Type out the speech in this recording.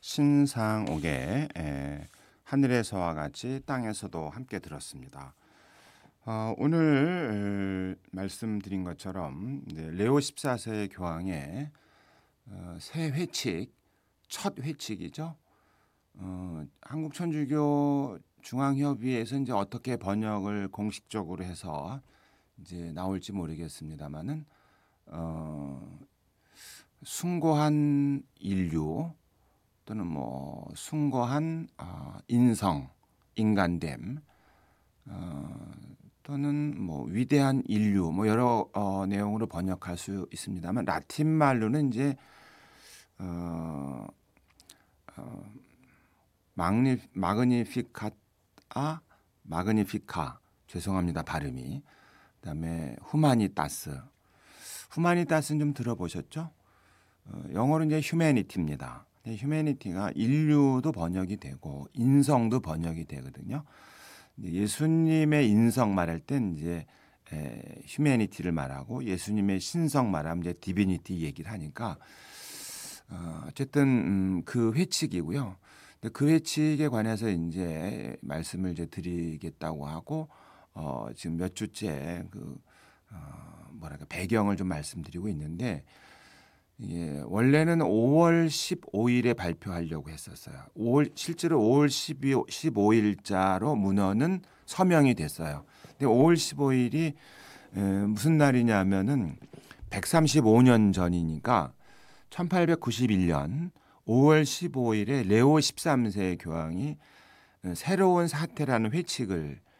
신상옥의 하늘에서와 같이 땅에서도 함께 들었습니다. 오늘 말씀드린 것처럼 레오 14세 교황의 새 회칙, 첫 회칙이죠. 한국천주교 중앙협의회에서 이제 어떻게 번역을 공식적으로 해서 이제 나올지 모르겠습니다만은 숭고한 인류 또는 뭐 숭고한 인성, 인간됨, 또는 뭐 위대한 인류, 뭐 여러 내용으로 번역할 수 있습니다만 라틴 말로는 이제 마그니피카 죄송합니다 발음이. 그다음에 후마니타스는 좀 들어보셨죠? 영어로 이제 휴메니티입니다. 휴메니티가 인류도 번역이 되고 인성도 번역이 되거든요. 예수님의 인성 말할 땐 이제 휴메니티를 말하고 예수님의 신성 말하면 이제 디비니티 얘기를 하니까 어쨌든 그 회칙이고요. 그 회칙에 관해서 이제 말씀을 이제 드리겠다고 하고 지금 몇 주째 배경을 좀 말씀드리고 있는데 원래는 5월 15일에 발표하려고 했었어요. 실제로 5월 15일자로 문헌은 서명이 됐어요. 근데 5월 15일이 무슨 날이냐면은 135년 전이니까 1891년 5월 15일에 레오 13세 교황이 새로운 사태라는 회칙을